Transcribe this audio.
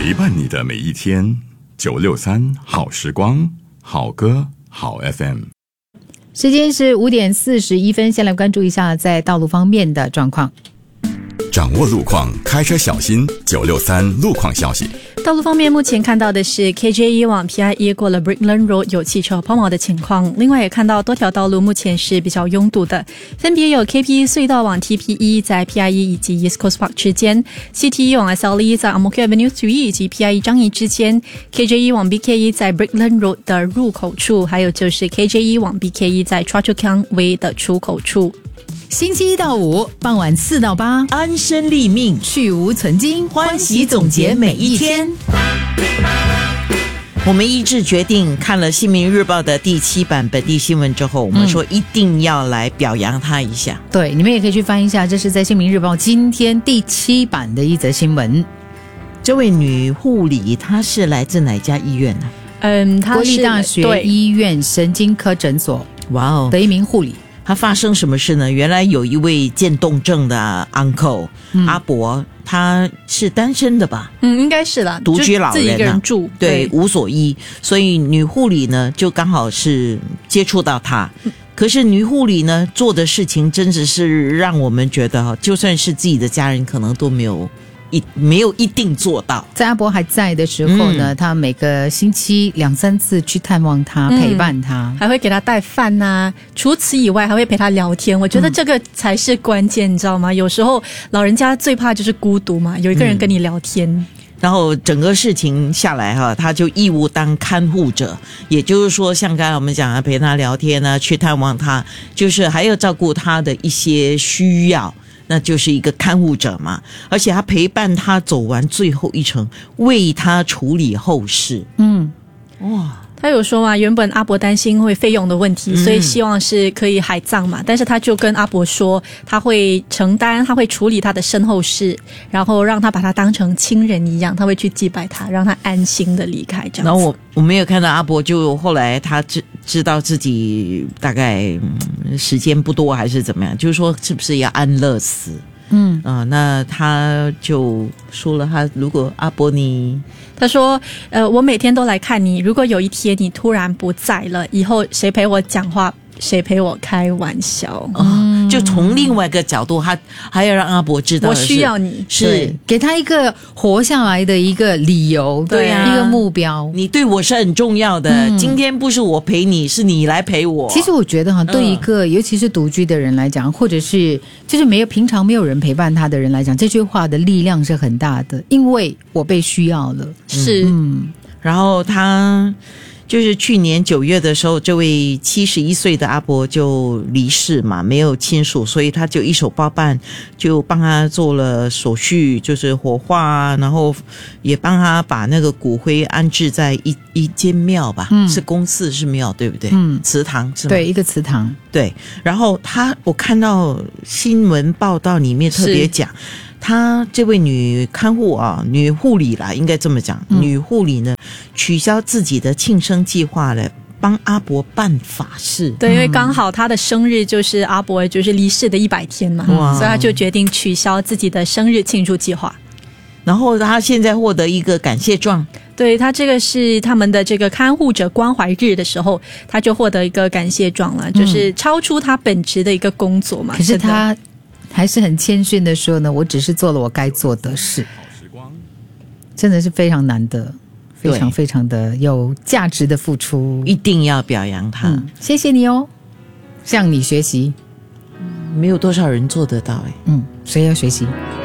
陪伴你的每一天，963好时光，好歌好 FM。 时间是5点41分，先来关注一下在道路方面的状况。 掌握路况，开车小心。963路况消息。 道路方面，目前看到的是 KJ1 往 PIE 过了 Brickland Road 有汽车抛锚的情况，另外也看到多条道路目前是比较拥堵的，分别有 KP 隧道往 TPE 在 PIE 以及 East Coast Park 之间， CTE 往 SLE 在 Ang-Mo-Kio Avenue 3以及 PIE 樟宜之间， KJ1 往 BKE 在 Brickland Road 的入口处，还有就是 KJ1 往 BKE 在 Choa Chu Kang Way 的出口处。 星期1到5傍晚4到8， 安身立命， 去无存菁， 欢喜总结每一天。我们一致决定，看了《新民日报》的第7版本地新闻之后，我们说一定要来表扬他一下。 对，你们也可以去翻一下，这是在《新民日报》今天第7版的一则新闻。 这位女护理她是来自哪家医院呢？ 她是国立大学医院神经科诊所哇哦的一名护理。 他发生什么事呢？原来有一位渐冻症的 uncle、阿伯，他是单身的吧？ 应该是啦， 独居老人、啊， 自己一个人住， 对，无所依，所以女护理呢就刚好是接触到他。可是女护理呢做的事情真的是让我们觉得，就算是自己的家人，可能都没有一定做到。 在阿伯还在的时候呢，他每个星期2-3次去探望他，陪伴他， 还会给他带饭啊。除此以外，还会陪他聊天。我觉得这个才是关键，你知道吗？有时候老人家最怕就是孤独嘛，有一个人跟你聊天。 然后整个事情下来哈，他就义务当看护者，也就是说，像刚才我们讲的，陪他聊天啊，去探望他，就是还要照顾他的一些需要。那就是一个看护者嘛，而且他陪伴他走完最后一程，为他处理后事。哇， 他有说嘛，原本阿伯担心会费用的问题，所以希望是可以海葬嘛，但是他就跟阿伯说，他会承担，他会处理他的身后事，然后让他把他当成亲人一样，他会去祭拜他，让他安心的离开这样子。 然后我没有看到阿伯，就后来他知道自己大概时间不多还是怎么样，就是说是不是要安乐死？那他就说了，他如果阿伯他说我每天都来看你，如果有一天你突然不在了，以后谁陪我讲话，谁陪我开玩笑。 就从另外一个角度，他还要让阿伯知道我需要你， 是给他一个活下来的一个理由， 对啊， 一个目标。 你对我是很重要的，今天不是我陪你，是你来陪我。 其实我觉得对一个尤其是独居的人来讲，或者是就是平常没有人陪伴他的人来讲，这句话的力量是很大的，因为我被需要了。 是， 然后他就是去年9月的时候，这位71岁的阿伯就离世嘛，没有亲属，所以他就一手包办，就帮他做了手续，就是火化啊，然后也帮他把那个骨灰安置在一间庙吧，是公寺是庙对不对？祠堂是吗？ 对，一个祠堂。 对，然后我看到新闻报道里面特别讲，她这位女看护啊，女护理啦，应该这么讲，女护理呢取消自己的庆生计划了，帮阿伯办法事。 对，因为刚好他的生日就是阿伯就是离世的100天嘛，所以他就决定取消自己的生日庆祝计划。 然后他现在获得一个感谢状。 对，他这个是他们的这个看护者关怀日的时候，他就获得一个感谢状了，就是超出他本职的一个工作嘛。 可是他还是很谦逊的说呢，我只是做了我该做的事。真的是非常难得，非常非常的有价值的付出， 一定要表扬他。 谢谢你哦，向你学习。 没有多少人做得到所以要学习。